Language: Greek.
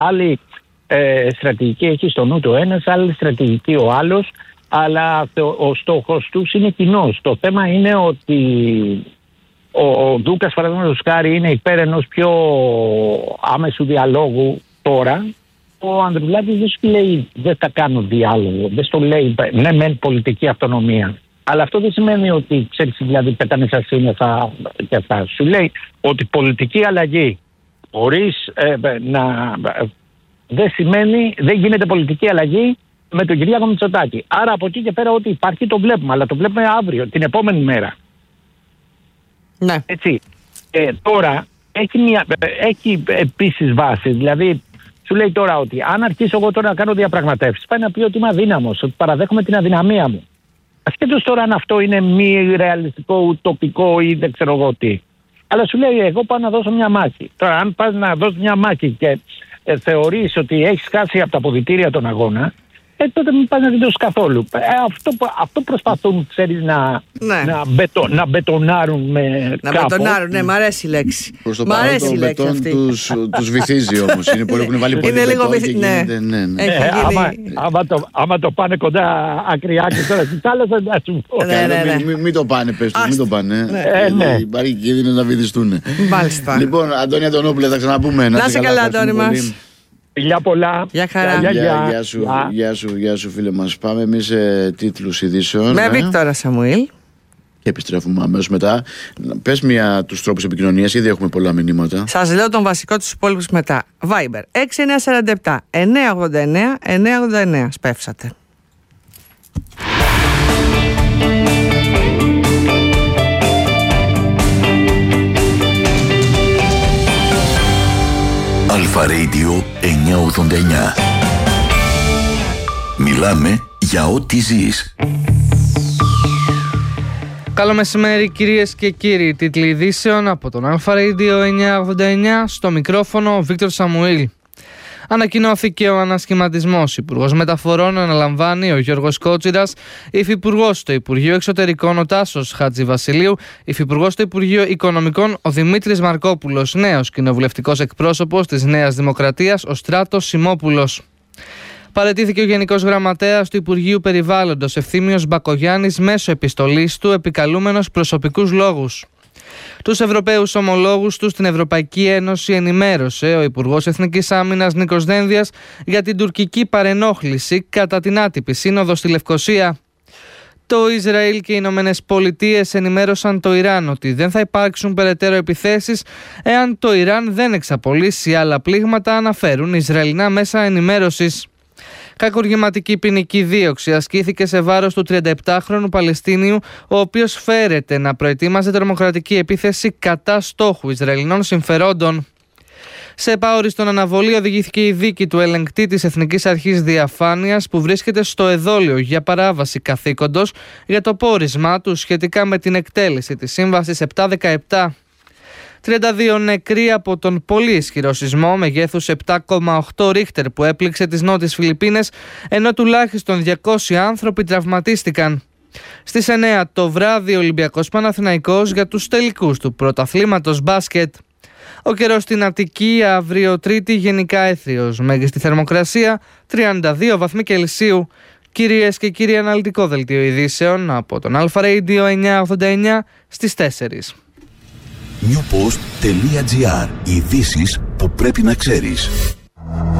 Άλλη στρατηγική έχει στο νου το ένας, άλλη στρατηγική ο άλλος, αλλά ο στόχος τους είναι κοινός. Το θέμα είναι ότι ο Ντούκας, παραδείγματος χάρη, είναι υπέρ ενός πιο άμεσου διαλόγου τώρα. Ο Ανδρουλάκης δεν σου λέει δεν θα κάνω διάλογο, δεν στο λέει ναι μεν πολιτική αυτονομία. Αλλά αυτό δεν σημαίνει ότι ξέρεις, δηλαδή πετάνε στα σύννεφα και αυτά. Σου λέει ότι πολιτική αλλαγή χωρίς δεν γίνεται πολιτική αλλαγή με τον Κυριάκο Μητσοτάκη. Άρα από εκεί και πέρα ό,τι υπάρχει το βλέπουμε, αλλά το βλέπουμε αύριο, την επόμενη μέρα. Ναι. Έτσι. Τώρα έχει επίσης βάση, δηλαδή σου λέει τώρα ότι αν αρχίσω εγώ τώρα να κάνω διαπραγματεύσεις, πάει να πει ότι είμαι αδύναμος, ότι παραδέχομαι την αδυναμία μου. Ασχέτως τώρα αν αυτό είναι μη ρεαλιστικό, ουτοπικό ή δεν ξέρω εγώ τι. Αλλά σου λέει εγώ πάω να δώσω μια μάχη. Τώρα αν πας να δώσεις μια μάχη και θεωρείς ότι έχεις χάσει από τα αποδυτήρια τον αγώνα, τότε μην πας να δεις καθόλου. Αυτό προσπαθούν, ξέρεις, να μπετονάρουν με να κάπου. μπετονάρουν, ναι, μ' αρέσει η λέξη. Προς το παρόν το μπετόν τους βυθίζει όμως. Είναι πολύ, έχουν βάλει πολύ μπετόν και γίνεται, ναι. Άμα το πάνε κοντά ακριά και τώρα στη θάλασσα, να σου πω. Μην το πάνε, πες τους, μην το πάνε. Υπάρχει κίνδυνος να βυθιστούν. Μάλιστα. Λοιπόν, Αντώνη Αντωνόπουλε, θα ξαναπούμε. Να είσαι καλά, Αντώνη μας. Φιλιά πολλά. Γεια χαρά. Γεια σου φίλε μας. Πάμε εμείς σε τίτλους ειδήσεων. Με Βίκτορα Σαμουήλ. Και επιστρέφουμε αμέσως μετά. Πες τους τρόπους επικοινωνίας, ήδη έχουμε πολλά μηνύματα. Σας λέω τον βασικό, τους υπόλοιπους μετά. Viber 6947 989 989. Σπεύσατε. Αλφα Radio 989. Μιλάμε για ό,τι ζεις. Καλό μεσημέρι κυρίες και κύριοι. Τίτλοι ειδήσεων από τον Αλφα Radio 989. Στο μικρόφωνο ο Βίκτορ Σαμουήλ. Ανακοινώθηκε ο ανασχηματισμός. Υπουργός Μεταφορών αναλαμβάνει ο Γιώργος Κότσιρας, Υφυπουργός στο Υπουργείο Εξωτερικών ο Τάσος Χατζηβασιλείου, Υφυπουργός στο Υπουργείο Οικονομικών ο Δημήτρης Μαρκόπουλος, νέος κοινοβουλευτικός εκπρόσωπος της Νέας Δημοκρατίας ο Στράτος Σιμόπουλος. Παραιτήθηκε ο Γενικός Γραμματέας του Υπουργείου Περιβάλλοντος Ευθύμιος Μπακογιάννης μέσω επιστολής του, επικαλούμενος προσωπικούς λόγους. Τους Ευρωπαίους ομολόγους του στην Ευρωπαϊκή Ένωση ενημέρωσε ο Υπουργός Εθνικής Άμυνας Νίκος Δένδιας για την τουρκική παρενόχληση κατά την άτυπη σύνοδο στη Λευκοσία. Το Ισραήλ και οι Ηνωμένες Πολιτείες ενημέρωσαν το Ιράν ότι δεν θα υπάρξουν περαιτέρω επιθέσεις εάν το Ιράν δεν εξαπολύσει άλλα πλήγματα, αναφέρουν Ισραηλινά μέσα ενημέρωσης. Κακουργηματική ποινική δίωξη ασκήθηκε σε βάρος του 37χρονου Παλαιστίνιου, ο οποίος φέρεται να προετοίμαζε τρομοκρατική επίθεση κατά στόχου Ισραηλινών συμφερόντων. Σε επαόριστον αναβολή οδηγήθηκε η δίκη του ελεγκτή της Εθνικής Αρχής Διαφάνειας που βρίσκεται στο εδόλιο για παράβαση καθήκοντος για το πόρισμά του σχετικά με την εκτέλεση της Σύμβασης 717. 32 νεκροί από τον πολύ ισχυρό σεισμό μεγέθους 7,8 ρίχτερ που έπληξε τις Νότιες Φιλιππίνες, ενώ τουλάχιστον 200 άνθρωποι τραυματίστηκαν. Στις 9 το βράδυ Ολυμπιακός Παναθηναϊκός για τους τελικούς του πρωταθλήματος μπάσκετ. Ο καιρός στην Αττική αύριο Τρίτη γενικά έθριος, μέγιστη θερμοκρασία 32 βαθμοί Κελσίου. Κυρίες και κύριοι, αναλυτικό δελτίο ειδήσεων από τον Αλφα Radio 989 στις 4. Newpost.gr. Ειδήσεις που πρέπει να ξέρεις.